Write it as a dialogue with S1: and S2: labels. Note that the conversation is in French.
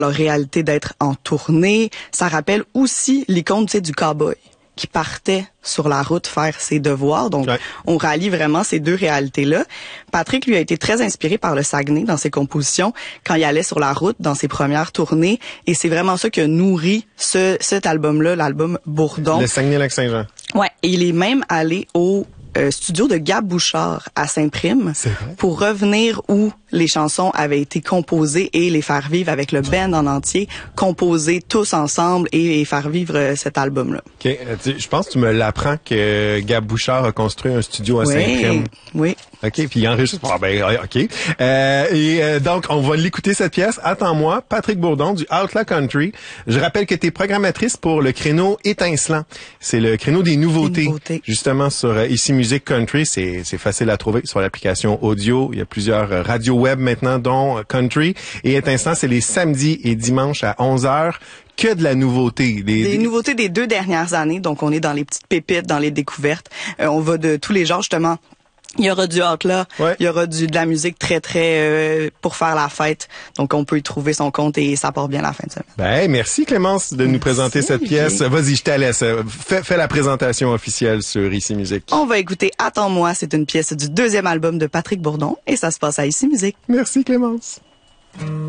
S1: leur réalité d'être en tournée. Ça rappelle aussi l'icône, tu sais, du cow-boy qui partait sur la route faire ses devoirs. Donc, on rallie vraiment ces deux réalités-là. Patrick, lui, a été très inspiré par le Saguenay dans ses compositions quand il allait sur la route dans ses premières tournées. Et c'est vraiment ça qui a nourri cet album-là, l'album Bourdon.
S2: Le Saguenay-Lac-Saint-Jean.
S1: Ouais. Et il est même allé au studio de Gab Bouchard à Saint-Prime pour revenir où les chansons avaient été composées et les faire vivre avec le band en entier, composer tous ensemble et faire vivre cet album-là.
S2: OK. Je pense que tu me l'apprends que Gab Bouchard a construit un studio à Saint-Prime.
S1: Oui.
S2: OK, puis il enregistre. Ah ben, OK. Donc, on va l'écouter cette pièce. Attends-moi, Patrick Bourdon du Outlaw Country. Je rappelle que tu es programmatrice pour le créneau étincelant. C'est le créneau des nouveautés. Justement, sur Ici Musique Country, c'est facile à trouver sur l'application audio. Il y a plusieurs radios web maintenant, dont Country. Et étincelant, c'est les samedis et dimanches à 11h. Que de la nouveauté. Des
S1: nouveautés des 2 dernières années. Donc, on est dans les petites pépites, dans les découvertes. On va de tous les genres, justement. Il y aura du outlaw, il y aura de la musique très pour faire la fête. Donc on peut y trouver son compte et ça part bien la fin de semaine.
S2: Ben merci Clémence de nous présenter cette pièce. Vas-y, je te laisse. Fais la présentation officielle sur Ici Musique.
S1: On va écouter Attends-moi, c'est une pièce du 2e album de Patrick Bourdon et ça se passe à Ici Musique.
S2: Merci Clémence.